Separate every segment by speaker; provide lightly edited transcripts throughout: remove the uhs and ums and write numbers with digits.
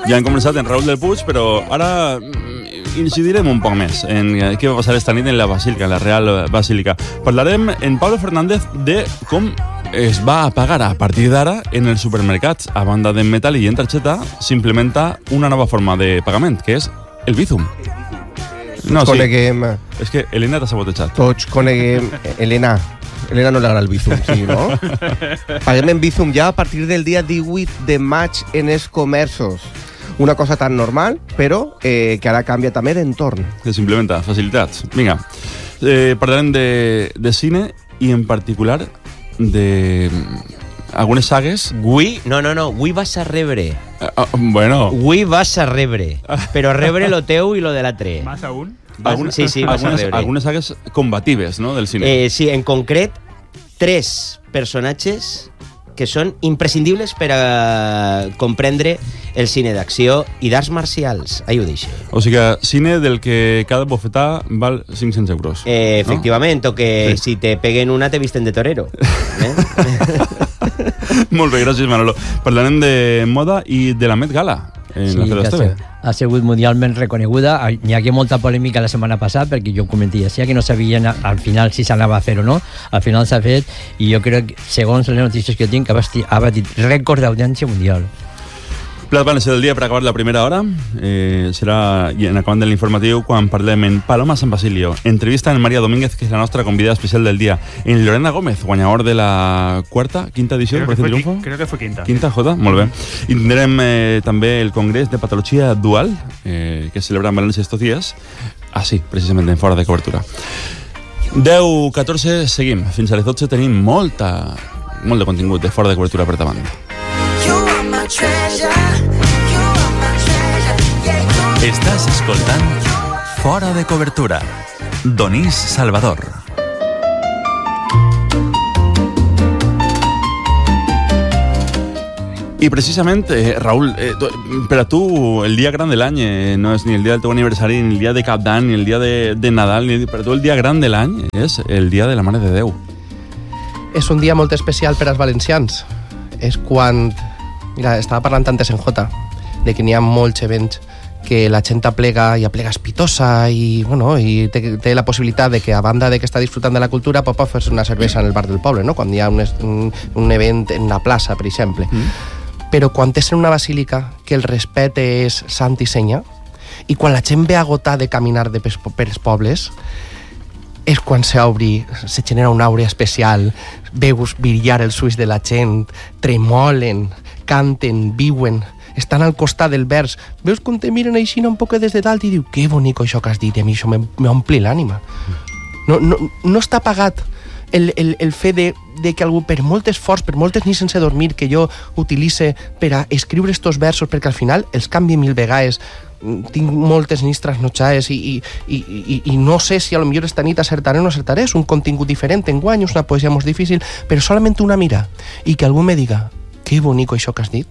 Speaker 1: Ja hem començat en Raül del Puig, però ara incidirem un poc més en què va passar esta nit en la Basílica, en la Real Basílica. Parlarem en Pablo Fernández de com es va a pagar a partir d'ara en els supermercats. A banda de metall i en targeta s'implementa una nova forma de pagament, que és el Bizum. No, sí.
Speaker 2: Coneguem...
Speaker 1: És que Elena t'ha sabotejat.
Speaker 2: Tots coneguem... Elena no le agrada el Bizum, sí, no? Paguem en Bizum ja a partir del dia 18 de maig en els comerços. Una cosa tan normal, però que ara canvia també d'entorn.
Speaker 1: Que s'implementa, facilitats. Vinga, parlarem de cine i en particular de algunes sagues.
Speaker 3: Avui vas a rebre.
Speaker 1: Bueno.
Speaker 3: Avui vas a rebre. Però rebre lo teu i lo de l'altre.
Speaker 4: Más aún.
Speaker 3: Sí, vas a rebre.
Speaker 1: Algunes sagues combatives, no?, del cine.
Speaker 3: Sí, en concret, 3 personatges que són imprescindibles per a comprendre el cine d'acció i d'arts marcials. Ahí ho deixo.
Speaker 1: O sigui que cine del que cada bofetà val 500 euros.
Speaker 3: Efectivament,
Speaker 1: no?
Speaker 3: O que
Speaker 1: sí.
Speaker 3: Si te peguen una te visten de torero.
Speaker 1: Molt bé, gràcies, Manolo. Parlarem de moda i de la Met Gala en la TV.
Speaker 5: Ha sigut mundialment reconeguda. N'hi ha molta polèmica la setmana passada perquè jo comentia que no sabien al final si s'anava a fer o no. Al final s'ha fet i jo crec que, segons les notícies que tinc, ha batit rècord d'audiència mundial.
Speaker 1: Plat van ser del dia per acabar la primera hora. Serà en acabant de l'informatiu quan parlem en Paloma San Basilio. Entrevista en María Domínguez, que és la nostra convidada especial del dia. En Lorena Gómez, guanyador de la quinta edició del Triunfo.
Speaker 4: Creo que fue quinta.
Speaker 1: Quinta, Jota, molt bé. I tindrem també el Congrés de Patologia Dual, que es celebra en València estos días. Sí, precisament en Fora de Cobertura. 10:14, seguim. Fins a les 12 tenim molt de contingut de Fora de Cobertura per davant.
Speaker 6: Estàs escoltant Fora de Cobertura. Donís Salvador.
Speaker 1: I precisament, Raül, per a tu el dia gran de l'any no és ni el dia del teu aniversari, ni el dia de Cap d'Any, ni el dia de Nadal, per a tu el dia gran de l'any és el dia de la Mare de Déu.
Speaker 2: És un dia molt especial per als valencians. És quan... Mira, estava parlant antes en Jota de que n'hi ha molts events que la gent aplega i aplega espitosa i, bueno, i té la possibilitat de que, a banda de que està disfrutant de la cultura, pot fer-se una cervesa en el bar del poble, no? Quan hi ha un event en una plaça, per exemple. Però quan és en una basílica que el respecte és sant i senya, i quan la gent ve agotada de caminar per els pobles, és quan se genera una àurea especial, veus brillar els ulls de la gent, tremolen, canten, viuen, estan al costat del vers, veus com te miren així un poc des de dalt i diu, que bonic això que has dit, i a mi això m'ompli l'ànima. No està pagat el fet de que algú, per molt esforç, per moltes nits sense dormir que jo utilitze per a escriure estos versos, perquè al final els canvio 1000 vegades, tinc moltes nits trasnotxades i no sé si a lo millor esta nit acertaré o no acertaré, és un contingut diferent enguany, és una poesia molt difícil, però solament una mira i que algú me diga, que bonic això que has dit,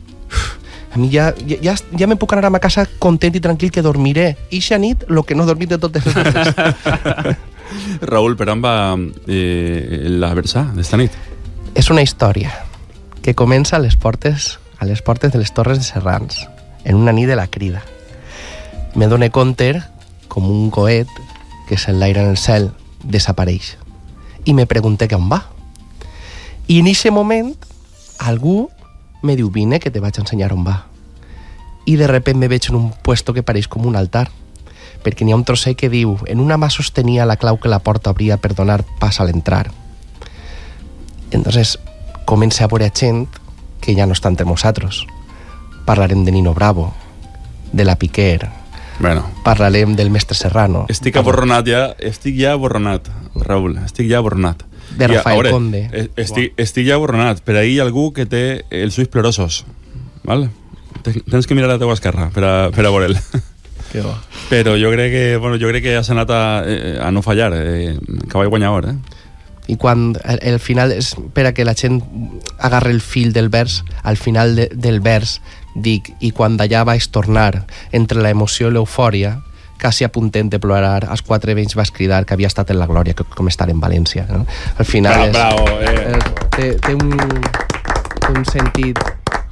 Speaker 2: a mi ja me puc anar a ma casa content i tranquil que dormiré ixa nit lo que no he dormit de totes les nits.
Speaker 1: Raül, per on va la versar d'esta nit?
Speaker 2: És una història que comença a les portes de les Torres de Serrans, en una nit de la crida. Me dono compte com un coet que s'enlaira en el cel desapareix i me pregunté que on va. I en aquest moment algú me diu, vine que te vaig a ensenyar on va. I de repente me veig en un puesto que pareix com un altar, perquè n'hi ha un trosset que diu, en una mà sostenia la clau que la porta obria per donar pas a l'entrar. Entonces comença a veure gent que ja no està entre nosaltres. Parlarem de Nino Bravo, de la Piquer, parlarem del Mestre Serrano.
Speaker 1: Estic ja aborronat, Raül, estic ja aborronat.
Speaker 2: De Rafael Conde.
Speaker 1: Estic ja aborronat. Per ahí algú que té els ulls plorosos. ¿Vale? Tens que mirar a la teua esquerra per a veure'l. Però jo crec que has anat a no fallar. Cavall guanyador,
Speaker 2: I quan al final és per a que la gent agarre el fil del vers, al final del vers dic, i quan d'allà vaig tornar entre la emoció i l'eufòria, quasi a puntent de plorar, als 4 veïns vas cridar que havia estat en la glòria, com estar en València, no? Al final té un sentit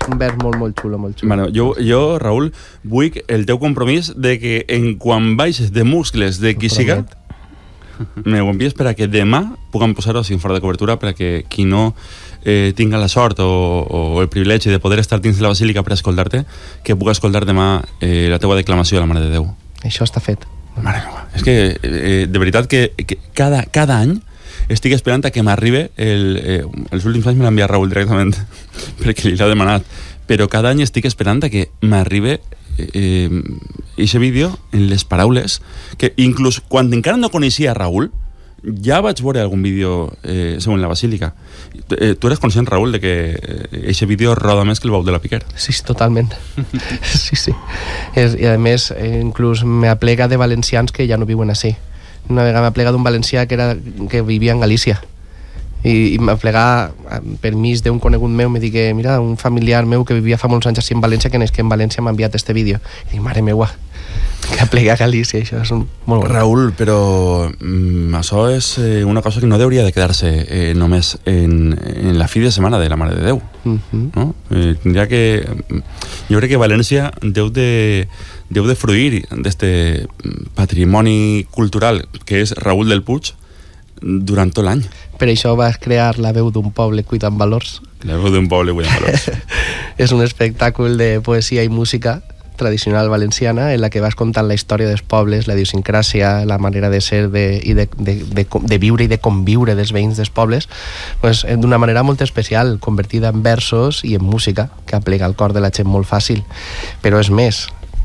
Speaker 2: Un vers molt xulo, molt xulo.
Speaker 1: Bueno, jo, Raül, vull el teu compromís de que en quan baixes de muscles de qui siga, me ho envies per a que demà puguem posar-ho així fora de cobertura, per a que qui no tinga la sort o el privilegi de poder estar dins de la basílica per escoltar-te, que pugui escoltar demà la teua declamació a la Mare de Déu.
Speaker 2: Això està fet.
Speaker 1: Mare meva, és que de veritat que cada any estic esperant a que m'arribe els últims anys me l'ha enviat Raül directament perquè li l'ha demanat, però cada any estic esperant a que m'arribe eixe vídeo en les paraules que inclús quan encara no coneixia Raül ja vaig veure algun vídeo segons la basílica. Tu eres conscient, Raül, de que eixe vídeo roda més que el bou de la Piquer?
Speaker 2: Sí, totalment. Sí. I a més, inclús m'aplega de valencians que ja no viuen així. Una vegada m'aplega d'un valencià que vivia en Galícia i m'aplega permís d'un conegut meu, me digui, mira, un familiar meu que vivia fa molts anys així en València, que és que en València m'ha enviat este vídeo. I dic, mare meua, que aplega a Galícia, això és molt bo.
Speaker 1: Raül, però això és una cosa que no hauria de quedar-se només en la fi de setmana de la Mare de Déu. No? Tindria que... Jo crec que València deu de fruir d'este patrimoni cultural que és Raül del Puig durant tot l'any.
Speaker 2: Per això vas crear La veu d'un poble cuidant valors.
Speaker 1: La veu d'un poble cuidant valors.
Speaker 2: És un espectacle de poesia i música tradicional valenciana en la que vas contant la història dels pobles, la idiosincràsia, la manera de ser de viure i de conviure dels veïns dels pobles, pues, d'una manera molt especial, convertida en versos i en música, que aplega el cor de la gent molt fàcil. Però és més,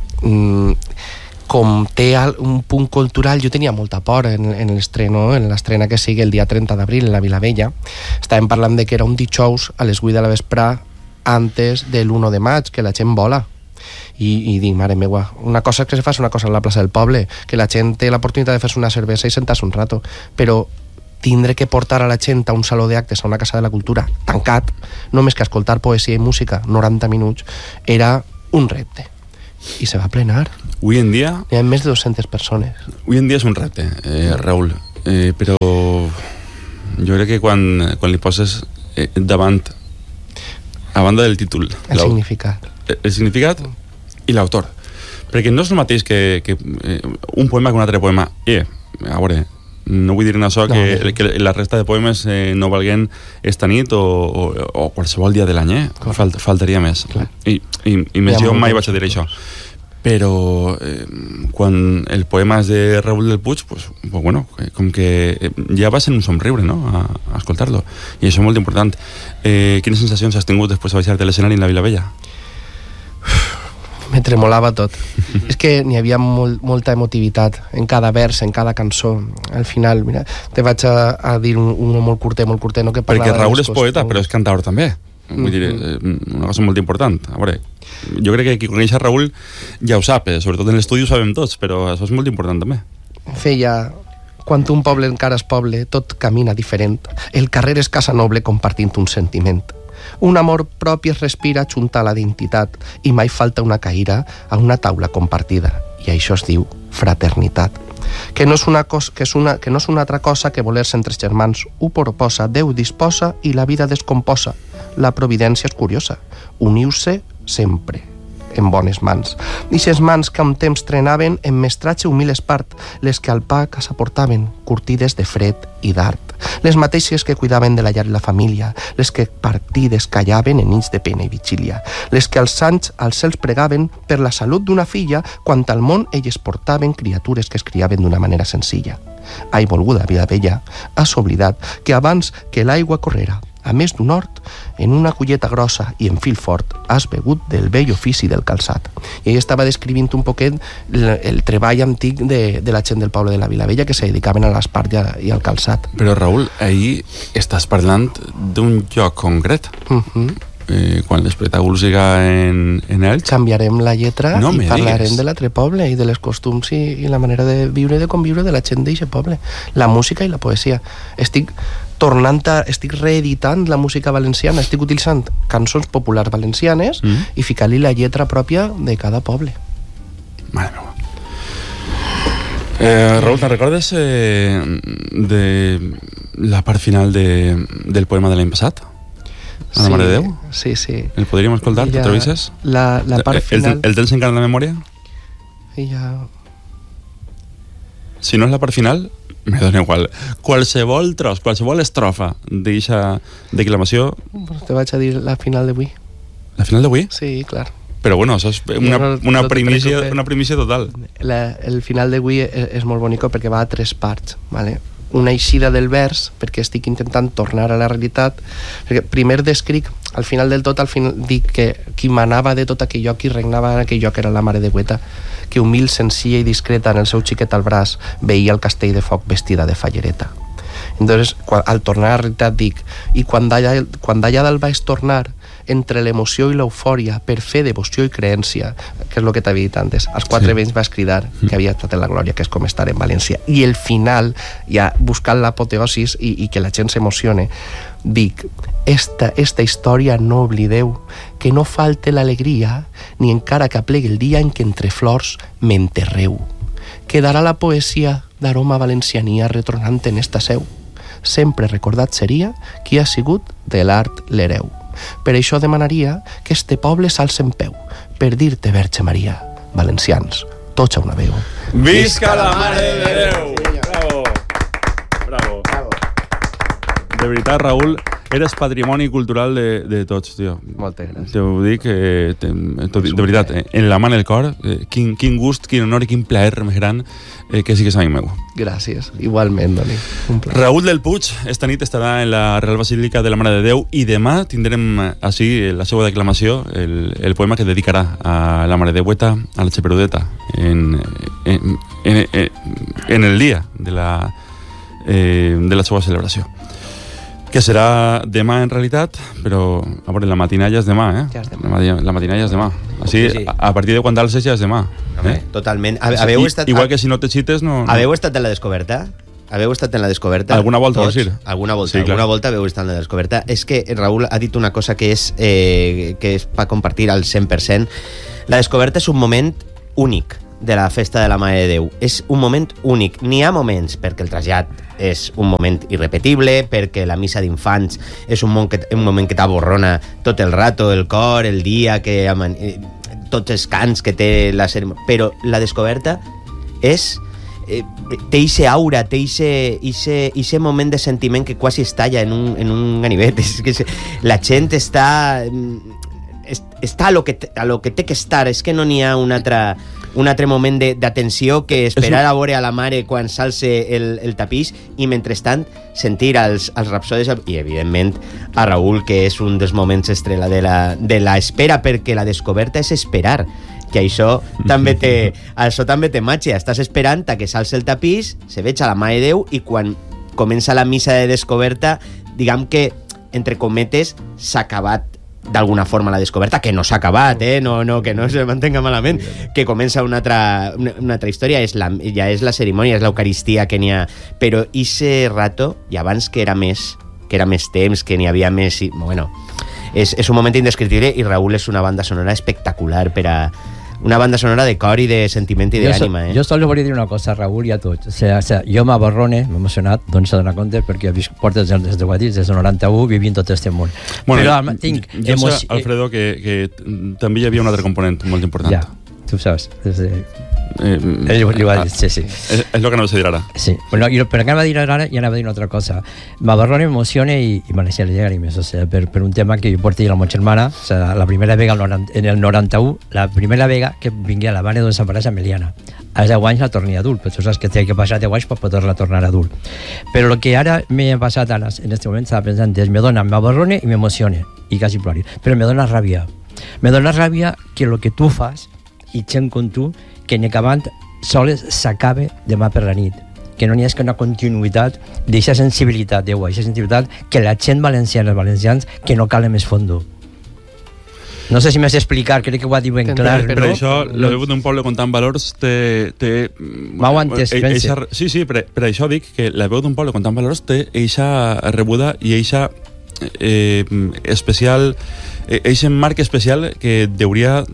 Speaker 2: com té un punt cultural, jo tenia molta por en l'estrena que sigui el dia 30 d'abril en la Vilavella. Estàvem parlant de que era un dijous a les 8 de la vesprà antes de l'1 de maig, que la gent vola. I dic, mare meua, una cosa que se fa és una cosa a la plaça del poble, que la gent té l'oportunitat de fer-se una cervesa i sentar-se un rato, però tindre que portar a la gent a un saló d'actes, a una casa de la cultura, tancat, només que escoltar poesia i música 90 minuts, era un repte. I se va plenar.
Speaker 1: Avui en dia...
Speaker 2: Hi ha més de 200 persones.
Speaker 1: Avui en dia és un repte, Raül, però jo crec que quan li poses davant, a banda del títol...
Speaker 2: El significat.
Speaker 1: El significat i l'autor. Perquè no és el mateix que un poema que un altre poema. A veure, no vull dir això que la resta de poemes no valguen esta nit o qualsevol dia de l'any, faltaria més. I més jo mai vaig a dir això. Però quan el poema és de Raül del Puig, pues bueno, com que ja vas en un somriure, no?, a escoltar-lo. I això és molt important. Quines sensacions has tingut després de baixar-te a l'escenari en la Vilavella?
Speaker 2: Me tremolava tot. És que n'hi havia molta emotivitat en cada vers, en cada cançó. Al final, mira, te vaig a dir un molt curtet, no? Que
Speaker 1: perquè Raül és poeta, però és cantaor també. Vull dir, una cosa molt important. A veure, jo crec que qui coneix a Raül ja ho sap, sobretot en l'estudi ho sabem tots, però això és molt important també.
Speaker 2: Feia... Quan un poble encara és poble, tot camina diferent. El carrer és casa noble compartint un sentiment. Un amor propi es respira junta a la d'identitat i mai falta una caïra a una taula compartida. I això es diu fraternitat. Que no és una altra cosa que voler-se entre germans. Ho proposa, Déu disposa i la vida descomposa. La providència és curiosa. Uniu-se sempre en bones mans. Ixes mans que a un temps trenaven en mestratge humil espart, les que al pa casa portaven, curtides de fred i d'art. Les mateixes que cuidaven de la llar i la família, les que partides callaven en nits de pena i vigília, les que als anys als cels pregaven per la salut d'una filla, quan al món elles portaven criatures que es criaven d'una manera senzilla. Ai, volguda vida vella, has oblidat que abans que l'aigua correra, a més d'un hort, en una culleta grossa i en fil fort, has begut del vell ofici del calçat. I ell estava descrivint un poquet el treball antic de la gent del poble de la Vilavella que se dedicaven a l'espart i al calçat.
Speaker 1: Però, Raül, ahir estàs parlant d'un lloc concret. Quan l'espectacle siga en Elx...
Speaker 2: Canviarem la lletra i parlarem de l'altre poble i de les costums i la manera de viure i de conviure de la gent d'aquest poble. La música i la poesia. Estic reeditant la música valenciana, estic utilitzant cançons populars valencianes i ficar-li la lletra pròpia de cada poble.
Speaker 1: Mare meva. Raül, te'n recordes de la part final del poema de l'any passat? a la Mare de Déu?
Speaker 2: Sí, sí.
Speaker 1: El podríem escoltar,
Speaker 2: Ella-
Speaker 1: t'atrevisses?
Speaker 2: La part final...
Speaker 1: El tens encara en la memòria?
Speaker 2: Ella...
Speaker 1: Si no és la part final, me dona igual. Qualsevol tros, qualsevol estrofa d'eixa declamació...
Speaker 2: Te vaig a dir la final d'avui.
Speaker 1: La final d'avui?
Speaker 2: Sí, clar.
Speaker 1: Però bueno, això és una primícia total.
Speaker 2: El final d'avui és molt bonic perquè va a 3 parts, ¿vale? Una eixida del vers, perquè estic intentant tornar a la realitat, perquè primer descric, al final del tot, al final dic que qui manava de tot aquell lloc, qui regnava en aquell lloc era la Mare de Hueta, que humil, senzilla i discreta en el seu xiquet al braç veia el castell de foc vestida de fallereta. Entonces, al tornar a la realitat dic, i quan d'allà dalt vaig tornar, entre l'emoció i l'eufòria, per fer devoció i creència, que és el que t'havia dit antes, als 4 veïns vas cridar que havia estat en la glòria, que és com estar en València. I el final, ja buscant l'apoteosis i que la gent s'emocione, dic, esta història no oblideu, que no falte l'alegria, ni encara que aplegui el dia en què entre flors m'enterreu. Quedarà la poesia d'aroma valenciania retronant en esta seu. Sempre recordat seria qui ha sigut de l'art l'hereu. Per això demanaria que este poble s'alça en peu, per dir-te, Verge Maria, valencians, tots a una veu.
Speaker 1: Visca la Mare de Déu! Bravo! De veritat, Raül, eres patrimoni cultural de tots, tio.
Speaker 2: Moltes gràcies.
Speaker 1: Te ho dic, de veritat, en la mà en el cor, quin gust, quin honor i quin plaer més gran que sigues amic meu.
Speaker 2: Gràcies, igualment, Doni. Un plaer.
Speaker 1: Raül del Puig esta nit estarà en la Real Basílica de la Mare de Déu i demà tindrem així la seva declamació, el poema que dedicarà a la Mare de Hueta, a la Xeperudeta, en el dia de la seva celebració. Que serà demà en realitat, però a veure, la matinalla és demà, eh?
Speaker 2: Ja és demà.
Speaker 1: La matinalla és demà. Així,
Speaker 3: Sí.
Speaker 1: a partir de quan d'alces ja és demà.
Speaker 3: Totalment. Haveu estat...
Speaker 1: Igual que si no t'excites, no...
Speaker 3: Haveu estat en la descoberta? Haveu estat en la descoberta?
Speaker 1: Alguna volta,
Speaker 3: Tots?
Speaker 1: vols dir?
Speaker 3: Alguna volta,
Speaker 1: Sí, clar.
Speaker 3: alguna volta haveu estat en la descoberta. És que Raül ha dit una cosa que és per compartir al 100%. La descoberta és un moment únic de la festa de la Mare de Déu. És un moment únic. N'hi ha moments perquè el trasllat és un moment irrepetible, perquè la missa d'infants és un moment que t'aborrona tot el rato, el cor, el dia, tots els cants que té la cerimònia. Però la descoberta és... té ixe aura, té ixe moment de sentiment que quasi es talla en un ganivet. És que la gent està a lo que té que estar. És que no n'hi ha un altre moment d'atenció que esperar a veure a la mare quan s'alce el tapís i mentrestant sentir els rapsodes i evidentment a Raül, que és un dels moments estrella de la espera, perquè la descoberta és esperar, que això també té màgia. Estàs esperant a que s'alce el tapís, se veig a la Mare de Déu, i quan comença la missa de descoberta, diguem que, entre cometes, s'ha acabat d'alguna forma la descoberta, que no s'ha acabat, no, que no se mantenga malament, que comença una altra història, ja és la cerimònia, és l'eucaristia que n'hi ha, però ese rato, i abans que era més temps, que n'hi havia més... Bueno, és un moment indescriptible, i Raül és una banda sonora espectacular una banda sonora de cor i de sentiment i d'ànima.
Speaker 5: Jo solo volia dir una cosa, Raül, i a tots. O sigui, jo m'aborrone, m'he emocionat, doncs s'ha donat compte, perquè portes des de Guadix, des de 91, vivint tot aquest món.
Speaker 1: Bueno,
Speaker 5: però tinc
Speaker 1: jo sé, Alfredo, que també hi havia un altre component molt important.
Speaker 5: Ja, tu saps. Ell li va dir, sí.
Speaker 1: És el que no sé dir ara.
Speaker 5: Sí, però que anava a dir ara, ja anava a dir una altra cosa. M'abarrone, m'emociona i me deixa les llàgrimes, o sigui, per un tema que jo porto a la meva germana, o sigui, la primera vegada en el 91, la primera vegada que vingué a la Mare de Desapareix a Meliana. A 10 anys la torni adult, però tu saps que té que passar 10 anys per poder-la tornar adult. Però el que ara m'ha passat en aquest moment, estava pensant, és m'abarrone i m'emociona, i quasi plori, però me dona ràbia. Me dona ràbia que el que tu fas, i gent com tu, que ni acabant soles s'acabe demà per la nit, que no n'hi ha una continuïtat d'aquesta sensibilitat, d'aquesta sensibilitat que la gent valenciana, els valencians, que no calen més fondo. No sé si m'has explicat, crec que ho ha dit ben clar.
Speaker 1: Per això, la veu d'un poble con tant valors
Speaker 5: m'ho entès, pensa.
Speaker 1: Sí, per això dic que la veu d'un poble con tant valors té eixa rebuda i eixa especial, eixe marc especial que hauria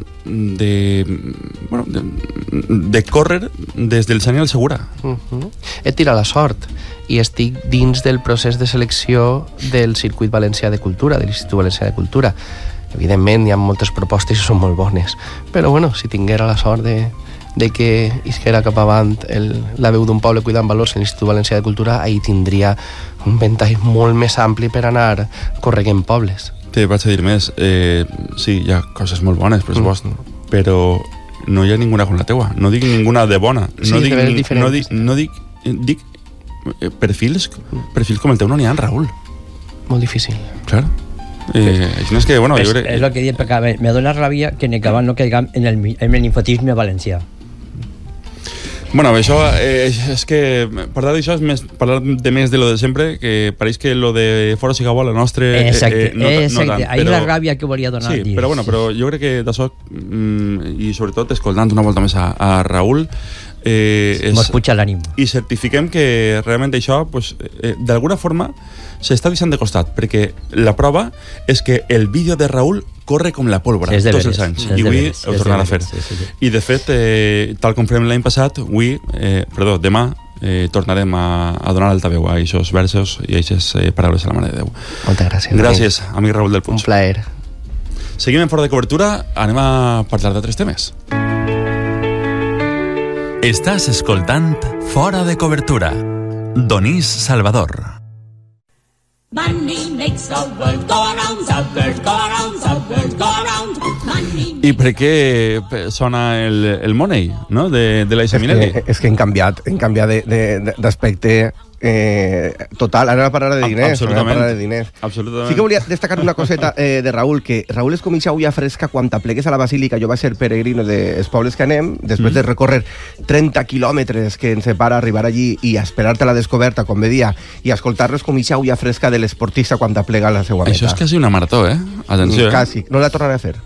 Speaker 1: de córrer des del Sant i el Segura.
Speaker 2: Et tira la sort. i estic dins del procés de selecció del Circuit Valencià de Cultura, de l'Institut Valencià de Cultura. Evidentment, hi ha moltes propostes i són molt bones, però bueno, si tinguera la sort de que isquera cap avant la veu d'un poble cuidant valors en l'Institut Valencià de Cultura, ahir tindria un ventall molt més ampli per anar correguent pobles.
Speaker 1: Te vaig a dir més. Sí, hi ha coses molt bones, pressupost, però no hi ha ninguna com la teua. No dic ninguna de bona.
Speaker 2: Sí,
Speaker 1: No dic,
Speaker 2: de diferents.
Speaker 1: dic perfils com el teu no n'hi ha, Raül.
Speaker 2: Molt difícil.
Speaker 1: Clar. Això és que, bueno, jo crec...
Speaker 5: Es lo que dice, porque me da una rabia que Necaban no caiga en el infotisme valencià.
Speaker 1: Bueno, això és que parlar d'això és més, parlar de més de lo de sempre, que pareix que lo de fora siga bo la nostra
Speaker 5: Exacte,
Speaker 1: no tant,
Speaker 5: ahí la ràbia que volia donar.
Speaker 1: Sí, però bueno, però jo crec que d'això i sobretot escoltant una volta més a Raül
Speaker 5: mos puja l'ànim
Speaker 1: i certifiquem que realment això pues, d'alguna forma s'està deixant de costat, perquè la prova és que el vídeo de Raül corre com la pólvora tots els anys, i avui ho tornarà a fer.
Speaker 5: Sí.
Speaker 1: I de fet, tal com fem l'any passat, demà tornarem a donar altaveu a aquests versos i a aquestes paraules a la Mare de Déu.
Speaker 2: Moltes gràcies.
Speaker 1: Gràcies, amic Raül del Puig.
Speaker 2: Un plaer.
Speaker 1: Seguim en Fora de Cobertura, anem a parlar d'altres temes.
Speaker 6: Estàs escoltant Fora de Cobertura. Donís Salvador.
Speaker 4: Money makes the world go around, the world go around, the world go around.
Speaker 1: I per què sona el Money, no?, de l'Aixa Minelli?
Speaker 7: És que hem canviat d'aspecte total. Ara parlar de diners.
Speaker 1: Absolutament.
Speaker 7: Sí que volia destacar una coseta de Raül, que Raül és com ixa ulla fresca quan t'aplegues a la Basílica. Jo vaig ser peregrino dels pobles que anem, després de recórrer 30 quilòmetres que ens separa arribar allí i esperar-te a la descoberta, com ve dia, i escoltar-los com ixa ulla fresca de l'esportista quan t'aplega a la seva meta.
Speaker 1: Això és quasi una marató, Atenció,
Speaker 7: Quasi. No la tornaré a fer.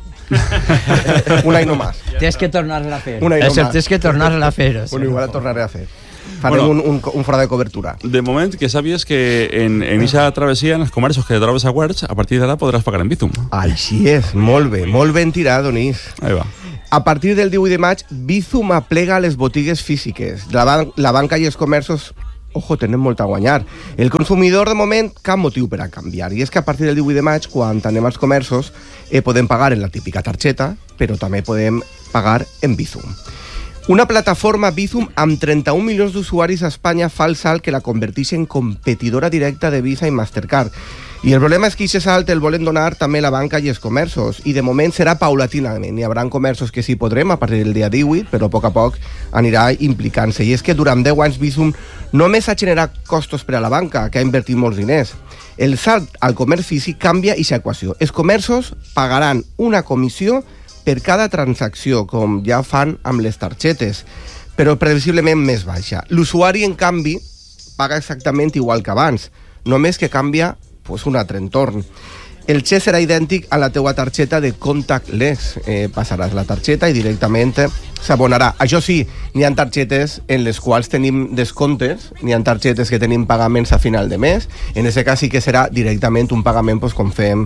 Speaker 7: Un any no más.
Speaker 5: Tienes que tornar-la a fer.
Speaker 7: Un any no más.
Speaker 5: Tienes que tornar-la a fer.
Speaker 7: Bueno, igual la tornaré a fer. Farem un fora de cobertura.
Speaker 1: De moment, que sàpies que en eixa travessia, en els comerços que trobes a Huerts, a partir d'ara podràs pagar en Bizum.
Speaker 7: Així és, molt ben tirat, Donís.
Speaker 1: Ahí va.
Speaker 7: A partir del 18 de maig, Bizum aplega les botigues físiques. La banca i els comerços, ojo, tenen molt a guanyar. El consumidor, de moment, cap motiu per a canviar. I és que a partir del 18 de maig, quan anem als comerços, podem pagar en la típica targeta, però també podem pagar en Bizum. Una plataforma Bizum amb 31 milions d'usuaris a Espanya fa el salt que la converteix en competidora directa de Visa i Mastercard. I el problema és que aquest salt el volen donar també la banca i els comerços, i de moment serà paulatinament. Hi haurà comerços que sí podrem a partir del dia 18, però a poc anirà implicant-se. I és que durant 10 anys Bizum només ha generat costos per a la banca, que ha invertit molts diners. El salt al comerç físic canvia aquesta equació. Els comerços pagaran una comissió per cada transacció, com ja fan amb les targetes, però previsiblement més baixa. L'usuari, en canvi, paga exactament igual que abans, només que canvia un altre entorn. El xec serà idèntic a la teua targeta de contactless. Passaràs la targeta i directament s'abonarà. Això sí, n'hi ha targetes en les quals tenim descomptes, n'hi ha targetes que tenim pagaments a final de mes. En aquest cas sí que serà directament un pagament com fem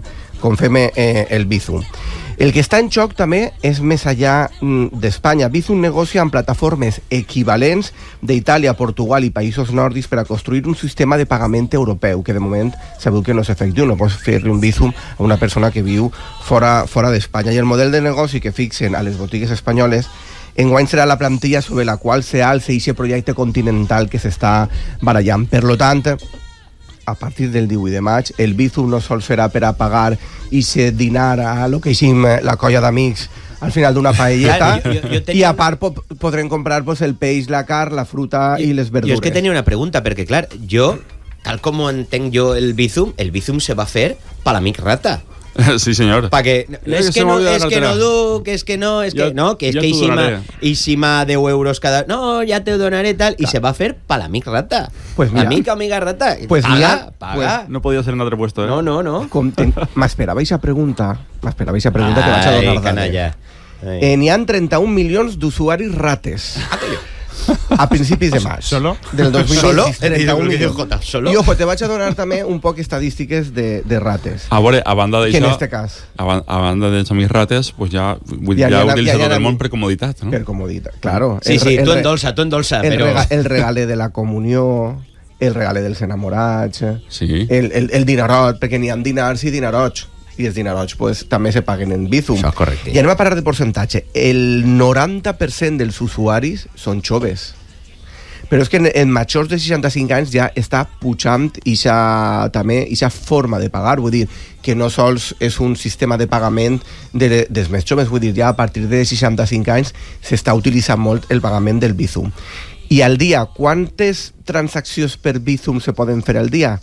Speaker 7: el Bizum. El que està en joc també és més enllà d'Espanya. Bizum negocia amb plataformes equivalents d'Itàlia, Portugal i països nòrdics per a construir un sistema de pagament europeu, que de moment sabeu que no és efectiu. No pots fer-li un Bizum a una persona que viu fora d'Espanya. I el model de negoci que fixen a les botigues espanyoles enguany serà la plantilla sobre la qual s'alça aquest projecte continental que s'està barallant. Per tant, a partir del 18 de maig, el Bizum no sols serà per a pagar i se dinar a lo que hicim la colla d'amics al final d'una paelleta, i a part podrem comprar el peix, la carn, la fruta i les verdures.
Speaker 3: Jo és que tenia una pregunta, perquè clar, jo, tal com ho entenc jo el Bizum se va fer per l'amic Rata.
Speaker 1: Sí, senyor.
Speaker 3: Perquè és que no duc, és que ixima 10 euros cada... No, ja te ho donaré tal, i se va fer per l'amic Rata.
Speaker 7: Pues mira,
Speaker 3: amiga Rata.
Speaker 7: Paga.
Speaker 1: No podia ser en altre puesto,
Speaker 3: No.
Speaker 7: M'esperava aquesta pregunta que vaig a donar
Speaker 3: canalla.
Speaker 7: N'hi ha 31 milions d'usuaris rates. A principis de maig.
Speaker 1: ¿Solo?
Speaker 7: Del 2020.
Speaker 3: ¿Solo?
Speaker 7: I ojo, te vaig a donar també un poc estadístiques de rates.
Speaker 1: A veure, a banda d'això...
Speaker 7: Que en este cas.
Speaker 1: A banda dels amics rates, pues ja utilitza tot el món per comoditat, no?
Speaker 7: Per comoditat, claro.
Speaker 3: Sí, tu endolça.
Speaker 7: El regale de la comunió, el regale dels enamorats,
Speaker 1: Sí.
Speaker 7: el dinarot, perquè n'hi ha dinars i dinarots, i els dinarots pues, també se paguen en Bizum.
Speaker 3: Això és correcte.
Speaker 7: I anem a parlar de percentatge. El 90% dels usuaris són joves. Però és que en majors de 65 anys ja està pujant ixa forma de pagar, vull dir que no sols és un sistema de pagament dels més joves, vull dir, ja a partir de 65 anys s'està utilitzant molt el pagament del Bizum. I al dia, quantes transaccions per Bizum se poden fer al dia?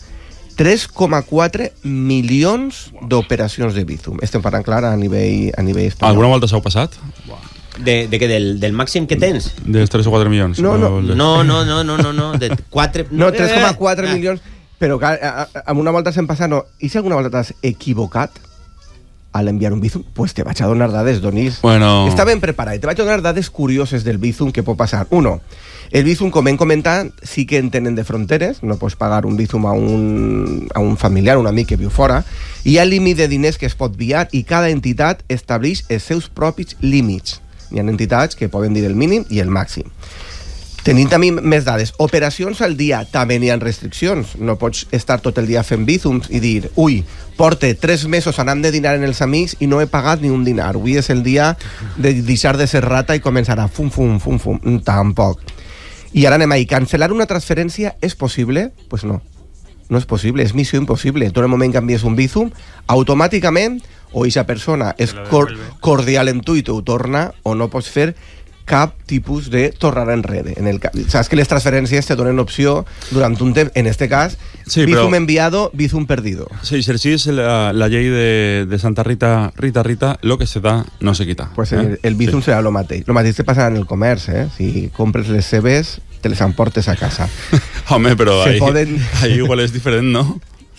Speaker 7: 3,4 milions d'operacions de Bizum. Estem parlant, clar, a nivell espanyol.
Speaker 1: Alguna volta s'heu passat?
Speaker 3: De què? Del màxim que tens?
Speaker 1: Dels 3 o 4 milions?
Speaker 7: No.
Speaker 3: No, de 4...
Speaker 7: No, 3,4 milions, però clar, amb una volta se'n passa, no. I si alguna volta t'has equivocat al enviar un Bizum, pues te vaig a donar dades, Donís.
Speaker 1: Bueno.
Speaker 7: Està ben preparat. Te vaig a donar dades curioses del Bizum que pot passar. Uno, el Bizum, com hem comentat, sí que en tenen de fronteres, no pots pagar un Bizum a un familiar, un amic que viu fora, hi ha límit de diners que es pot enviar i cada entitat estableix els seus propis límits. Hi ha entitats que poden dir el mínim i el màxim. Tenim també més dades. Operacions al dia, també n'hi ha restriccions. No pots estar tot el dia fent Bizums i dir, ui, porte 3 mesos anant de dinar en els amics i no he pagat ni un dinar. Avui és el dia de deixar de ser rata i començar a fum. Tampoc. I ara anem ahí. Cancel·lar una transferència és possible? Pues no. No és possible, és missió impossible. Tu en el moment que envies un Bizum, automàticament, o aquesta persona és cordial amb tu i t'ho torna, o no pots fer cap tipus de tornar enrere. Saps que les transferències te donen opció durant un temps, en este cas,
Speaker 1: sí,
Speaker 7: Bizum
Speaker 1: però...
Speaker 7: enviado, Bizum perdido.
Speaker 1: Si exercís la llei de Santa Rita, lo que se da no se quita.
Speaker 7: Pues el Bizum serà lo mateix. Lo mateix te passa en el comerç, Si compres les cebes, te les emportes a casa.
Speaker 1: Home, però
Speaker 7: poden...
Speaker 1: ahí igual és diferent, no?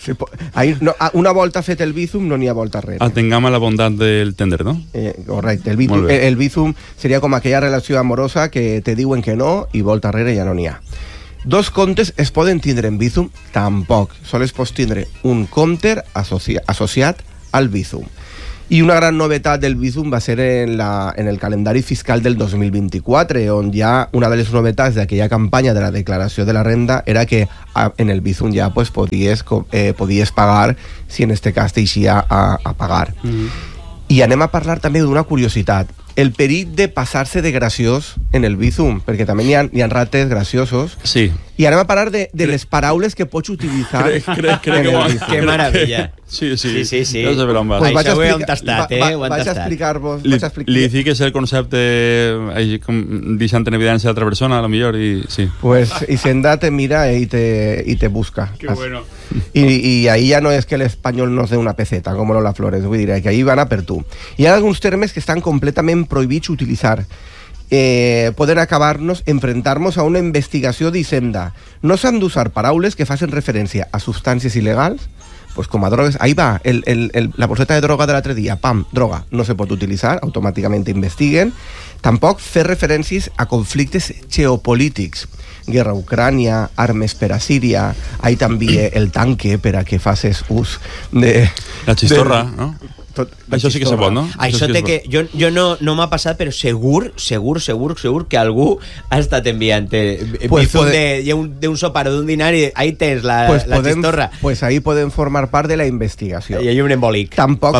Speaker 7: Una volta fet el Bizum no n'hi ha volta enrere.
Speaker 1: Atengam a la bondat del tender, no?
Speaker 7: Correcte, el Bizum seria com aquella relació amorosa que te diuen que no i volta enrere ja no n'hi ha. 2 comptes es poden tindre en Bizum? Tampoc. Sols pots tindre un compte associat al Bizum. I una gran novetat del Bizum va ser en el calendari fiscal del 2024, on ja una de les novetats d'aquella campanya de la declaració de la renda era que en el Bizum ja pues, podies pagar si en este cas t'eixia a pagar. I anem a parlar també d'una curiositat. El perill de passar-se de graciós en el Bizum, perquè també hi ha rates graciosos.
Speaker 1: Sí.
Speaker 7: I anem a parlar de les paraules que pots utilitzar
Speaker 1: crec
Speaker 7: en el Bizum.
Speaker 3: Que meravella.
Speaker 1: Sí.
Speaker 3: Sí.
Speaker 1: Ja sé per on vas.
Speaker 7: Pues vaig
Speaker 3: Això ho hem tastat,
Speaker 7: vaig a explicar-vos.
Speaker 1: Li fiques el concepte deixant en evidència a l'altra persona, a lo millor, i sí.
Speaker 7: Pues Hisenda te mira y te busca.
Speaker 1: Qué bueno.
Speaker 7: Y ahí ya no es que el español nos dé una peseta, como Lola Flores, vull dir, que ahí van a per tu. Hi ha alguns termes que estan completament prohibits utilitzar. Poden acabar-nos, enfrentar-nos a una investigació d'Hisenda. No s'han d'usar paraules que facin referència a substàncies il·legals, pues com a drogues, ahí va, la bolseta de droga de l'altre dia, pam, droga, no se pot utilitzar, automàticament investiguen. Tampoc fer referències a conflictes geopolítics, guerra a Ucrània, armes per a Síria, ahí també el tanque per a que facis ús de...
Speaker 1: La xistorra, no? Això sí que se pot, no?
Speaker 3: Això té que... Jo no m'ha passat, però segur que algú ha estat enviant Bizum d'un sopar o d'un dinar i ahí tens la xistorra.
Speaker 7: Pues ahí poden formar part de la investigació.
Speaker 3: I hi ha un embòlic.
Speaker 7: Tampoc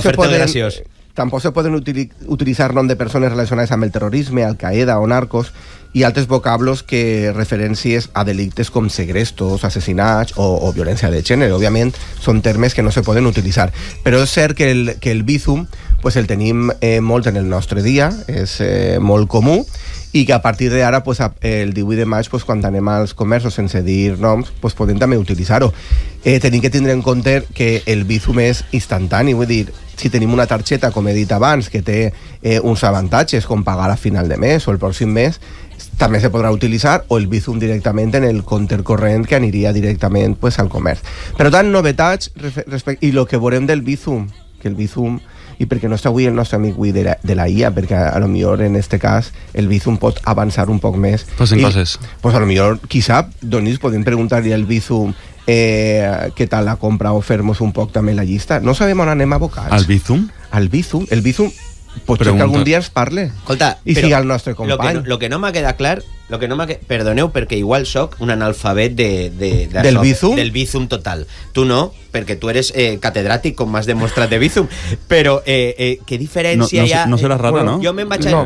Speaker 7: se poden utilitzar nom de persones relacionades amb el terrorisme, Al-Qaeda o narcos, i altres vocablos que referències a delictes com segrestos, assassinats o violència de gènere. Òbviament, són termes que no se poden utilitzar. Però és cert que el Bizum pues, el tenim molt en el nostre dia, és molt comú, i que a partir d'ara, pues, el 18 de maig, pues, quan anem als comerços sense dir noms, pues, podem també utilitzar-ho. Tenim que tindre en compte que el Bizum és instantani, vull dir, si tenim una targeta, com he dit abans, que té uns avantatges, com pagar a final de mes o el pròxim mes, també se podrà utilitzar, o el Bizum directament en el compte corrent que aniria directament pues, al comerç. Per tant, novetats i el que veurem del Bizum, que el Bizum, i perquè no està avui el nostre amic avui de la IA, perquè a lo millor en este cas el Bizum pot avançar un poc més.
Speaker 1: Passen coses.
Speaker 7: Pues a lo millor, qui sap, Donis, podem preguntar-li al Bizum què tal la compra o fer-nos un poc també la llista. No sabem on anem abocats.
Speaker 1: Al Bizum?
Speaker 7: Al Bizum. El Bizum pot ser que algun dia ens parle.
Speaker 3: Escolta,
Speaker 7: i siga el nostre company.
Speaker 3: Lo que no m'ha quedat clar Lo que no perdoneu, perquè igual soc un analfabet
Speaker 7: del Bizum?
Speaker 3: Del Bizum total. Tu no, perquè tu eres catedràtic, com m'has demostrat de Bizum. Però, què diferència hi ha...
Speaker 1: No seràs rata, no?
Speaker 3: Jo me'n vaig...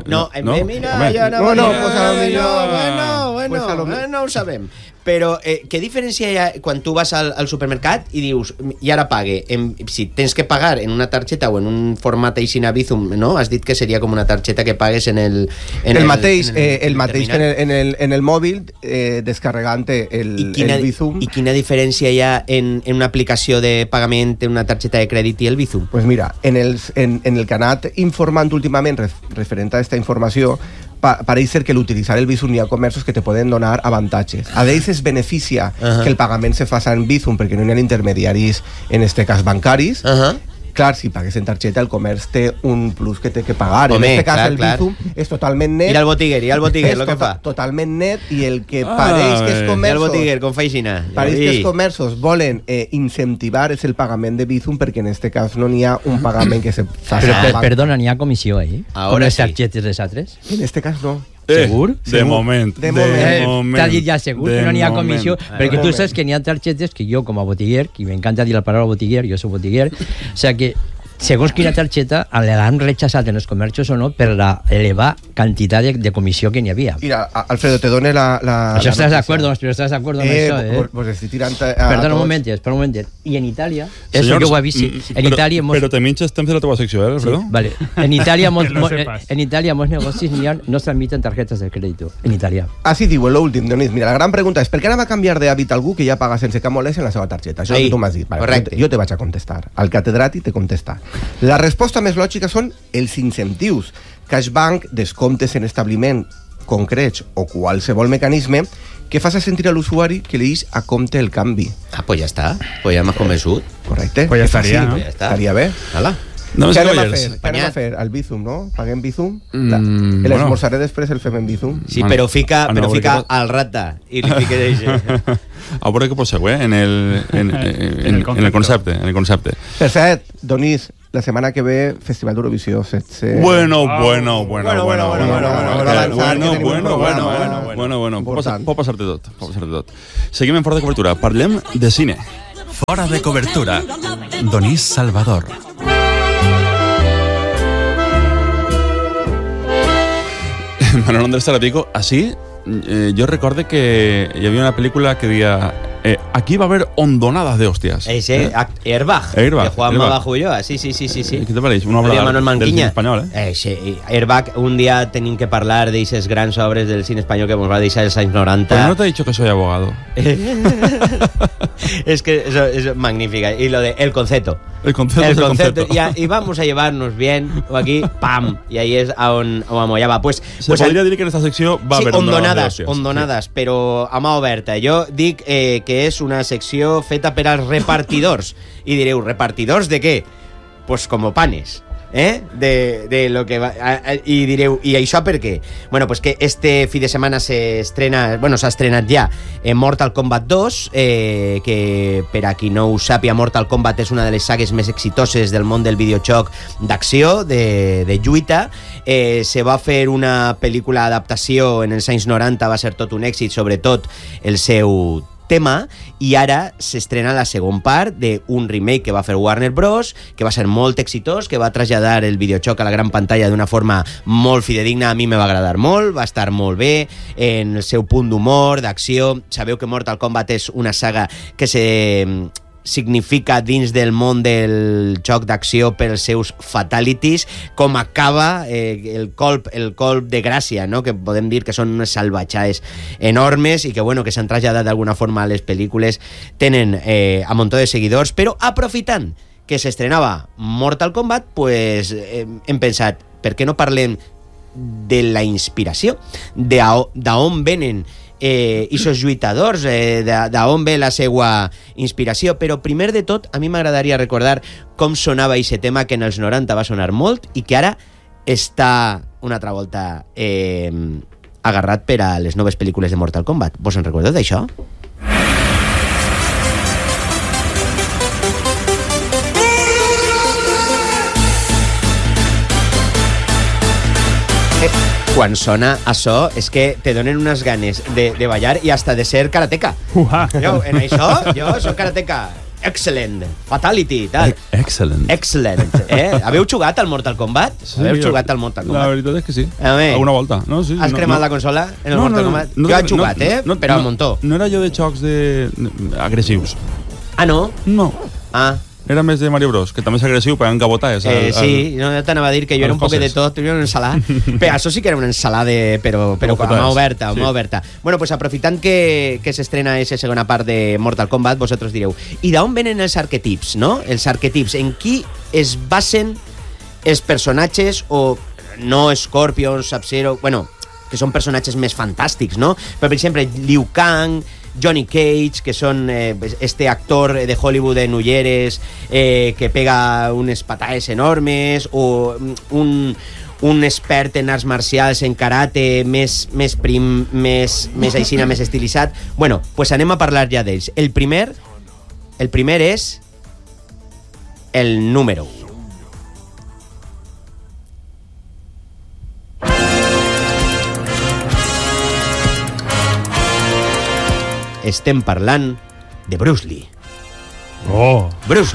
Speaker 3: No ho sabem. Però què diferència hi ha quan tu vas al supermercat i dius, i ara pague, si tens que pagar en una targeta o en un format així a Bizum, no? Has dit que seria com una targeta que pagues en el
Speaker 7: mateix que en el mòbil, descarregant el Bizum.
Speaker 3: I quina diferència hi ha en una aplicació de pagament en una targeta de crèdit i el Bizum?
Speaker 7: Pues mira, en el que ha anat informant últimament referent a aquesta informació, pareix ser que l'utilitzar el Bizum hi ha comerços que te poden donar avantatges. A d'ells es beneficia que el pagament se faça en Bizum perquè no hi ha intermediaris, en este cas bancaris. Clar, si pagues en targeta, el comerç té un plus que té que pagar.
Speaker 3: Home,
Speaker 7: en este cas, el Bizum és totalment net.
Speaker 3: I el botiguer, el que fa.
Speaker 7: Totalment net, i el que pareix que els comerços...
Speaker 3: I el botiguer, com fa aixina.
Speaker 7: Pareix que els comerços volen incentivar és el pagament de Bizum, perquè en este cas no n'hi ha un pagament que se faci.
Speaker 5: Però, perdona, n'hi ha comissió ahí?
Speaker 3: Ahora
Speaker 5: les
Speaker 3: sí.
Speaker 5: targetes de altres?
Speaker 7: En este cas no.
Speaker 5: Segur?
Speaker 1: De moment.
Speaker 5: T'ha dit ja segur que no n'hi ha comissió, perquè tu saps que n'hi ha targetes que jo, com a botiguer, que m'encanta dir la paraula botiguer, jo soc botiguer, o sigui que segons quina targeta l'han rechaçat en els comerços o no per la elevada quantitat de comissió que n'hi havia.
Speaker 7: Mira, Alfredo, te done la
Speaker 5: això estàs d'acord, però estàs d'acord amb això,
Speaker 7: pues estic tirant
Speaker 5: Perdona un momentet. I en Itàlia, això que ho he vist, en Itàlia...
Speaker 1: Però te minxes temps de la teva secció, Alfredo?
Speaker 5: Vale. En Itàlia molts negocis no tramiten tarjetes de crèdit. En Itàlia.
Speaker 7: Així diu, l'últim, Dionís. Mira, la gran pregunta és per què ara va canviar d'hàbit algú que ja paga sense cap molèstia en la seva targeta? Això que tu m'has dit.
Speaker 3: Correcte.
Speaker 7: Jo te vaig a contestar. El catedràtic te contesta. La resposta més lògica són els incentius. Cashbank, descomptes en establiment concrets o qualsevol mecanisme que faci sentir a l'usuari que li deix a compte el canvi.
Speaker 3: Pues ja està. Pues ja m'has convençut.
Speaker 7: Correcte.
Speaker 2: Pues ja estaria,
Speaker 7: no?
Speaker 3: Pues ja està.
Speaker 7: Estaria bé.
Speaker 3: Hala.
Speaker 1: No,
Speaker 7: Què anem a fer? El Bizum, no? Paguem Bizum? L'esmorzaré després el fem en Bizum?
Speaker 3: Sí, però fica al rata i li fiques això.
Speaker 1: A veure què pot ser, en el concepte.
Speaker 7: Per cert, Donís, la setmana que ve, Festival d'Eurovisió.
Speaker 1: Bueno. Pot passar-te tot. Seguim en Fora de Cobertura. Parlem de cine.
Speaker 6: Fora de Cobertura. Donís Salvador.
Speaker 1: Manuel Andrés Tarapico, así, yo recuerdo que había una película que decía aquí va a haber hondonadas de hostias.
Speaker 3: Ese, Airbag, de Juanma Bajo Ulloa, sí.
Speaker 1: ¿Qué te parece? Una
Speaker 3: obra del cine
Speaker 1: espanyol,
Speaker 3: Sí, Airbag, un dia tenim que parlar d'eixes grans obres del cine espanyol que ens va deixar els anys 90.
Speaker 1: Pero no te he dicho que soy abogado.
Speaker 3: Es que eso es magnífica. Y lo de El Concepto.
Speaker 1: El concepto.
Speaker 3: Y vamos a llevarnos bien, o aquí, pam, y ahí es on amollava. Pues
Speaker 1: podria dir que en esta secció va haver
Speaker 3: hondonades, però a mà oberta. Jo dic que és una secció feta per als repartidors. I direu, repartidors de què? Pues como panes. De lo que va, i direu, i això per què? Bueno, pues que este fi de setmana s'ha estrenat ja Mortal Kombat 2, que per a qui no ho sàpia, Mortal Kombat és una de les sagues més exitoses del món del videojoc d'acció, de lluita. Se va fer una pel·lícula adaptació en els anys 90, va ser tot un èxit, sobretot el seu tema, i ara s'estrena la segona part d'un remake que va fer Warner Bros, que va ser molt exitós, que va traslladar el videojoc a la gran pantalla d'una forma molt fidedigna. A mi me va agradar molt, va estar molt bé en el seu punt d'humor, d'acció. Sabeu que Mortal Kombat és una saga que significa dins del món del joc d'acció pels seus fatalities, com acaba el colp de gràcia, no? Que podem dir que són unes salvatjades enormes i que, que s'han traslladat d'alguna forma a les pel·lícules. Tenen a muntó de seguidors, però aprofitant que s'estrenava Mortal Kombat, pues hem pensat, per què no parlem de la inspiració, d'on venen esos lluitadors, d'on ve la seva inspiració. Però primer de tot, a mi m'agradaria recordar com sonava aquest tema, que en els 90 va sonar molt i que ara està una altra volta agarrat per a les noves pel·lícules de Mortal Kombat. Vos en recordeu d'això? Quan sona això és que te donen unes ganes de ballar i hasta de ser karateca. Jo, en això, jo soc karateca. Excellent. Fatality, tal.
Speaker 1: Excellent.
Speaker 3: Excellent. Haveu jugat al Mortal Kombat?
Speaker 1: Sí,
Speaker 3: Haveu jugat al Mortal
Speaker 1: La
Speaker 3: Kombat?
Speaker 1: veritat és que sí.
Speaker 3: Home.
Speaker 1: Alguna volta. No, sí,
Speaker 3: Has cremat la consola en el Mortal Kombat? Jo he jugat, però al muntó.
Speaker 1: No era jo de jocs agressius.
Speaker 3: Ah, no?
Speaker 1: No.
Speaker 3: Ah.
Speaker 1: Era més de Mario Bros, que també és agressiu, pegant cabotades.
Speaker 3: Sí, no t'anava a dir que jo era un poc de tot, era una ensalada. Però això sí que era una ensalada, però amb mà oberta, amb mà oberta. Bueno, pues aprofitant que s'estrena aquesta segona part de Mortal Kombat, vosaltres direu, i d'on venen els arquetips, no? Els arquetips, en qui es basen els personatges, o no Scorpion, Sub-Zero, bueno, que són personatges més fantàstics, no? Però, per exemple, Liu Kang, Johnny Cage, que són este actor de Hollywood en ulleres que pega unes patades enormes, o un expert en arts marcials, en karate, més prim, més aixina, més estilitzat. Bueno, pues anem a parlar ja d'ells. El primer és el número 1. Estem parlant de Bruce Lee. Bruce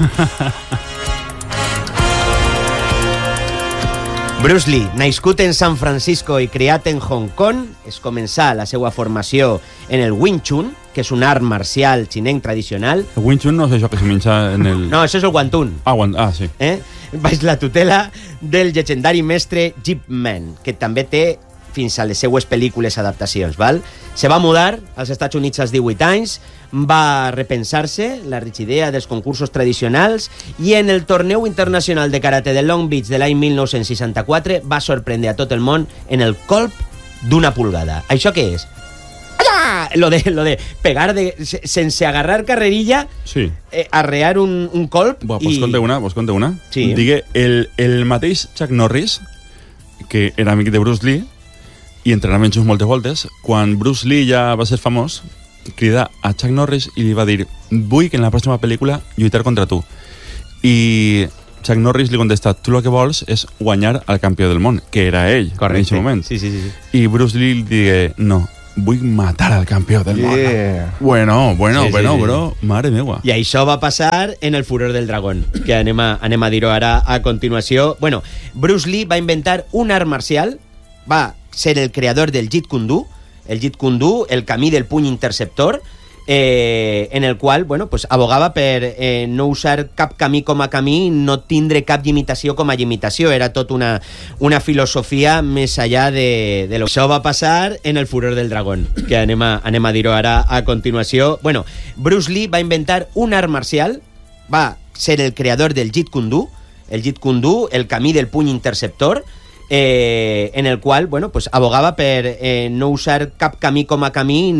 Speaker 3: Lee, nascut en San Francisco i criat en Hong Kong, es començà la seva formació en el Wing Chun, que és un art marcial xinenc tradicional.
Speaker 1: El Wing Chun no és això que se menja en el...
Speaker 3: No, això és el Wantun.
Speaker 1: Sí.
Speaker 3: Baix la tutela del llegendari mestre Ip Man, que també té fins a les seues pel·lícules adaptacions, val? Se va mudar als Estats Units als 18 anys, va repensar-se la idea dels concursos tradicionals i en el torneu internacional de karate de Long Beach de l'any 1964 va sorprendre a tot el món en el colp d'una pulgada. Això què és? Lo de pegar sense agarrar carrerilla,
Speaker 1: sí.
Speaker 3: Arrear un colp.
Speaker 1: Vos conté una?
Speaker 3: Sí.
Speaker 1: Digue, el mateix Chuck Norris, que era amic de Bruce Lee, i entrenament junts moltes voltes, quan Bruce Lee ja va ser famós, crida a Chuck Norris i li va dir: vull que en la pròxima pel·lícula lluitar contra tu. I Chuck Norris li contesta: tu el que vols és guanyar al campió del món, que era ell.
Speaker 3: Correcte.
Speaker 1: En aquest moment.
Speaker 3: Sí.
Speaker 1: I Bruce Lee li digue: no, vull matar al campió del món. Bueno,
Speaker 3: sí.
Speaker 1: bro, mare meua.
Speaker 3: I això va passar en el Furor del Dragón, que anem a dir-ho ara a continuació. Bueno, Bruce Lee va inventar un art marcial, va ser el creador del Jeet Kune Do, el camí del puny interceptor, en el qual, bueno, pues abogava per no usar cap camí com a camí, no tindre cap limitació com a limitació. Era tot una filosofia més allà de lo que això va passar en el Furor del Dragón, que anem a dir-ho ara a continuació. Bueno, Bruce Lee va inventar un art marcial, va ser el creador del Jeet Kune Do, el camí del puny interceptor, en el qual, bueno, pues abogava per no usar cap camí com a camí,